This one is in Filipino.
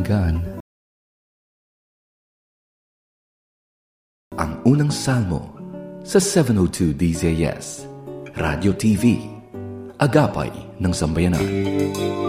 pakinggan ang unang salmo sa 702 DZS, Radio TV, Agapay ng Sambayanan.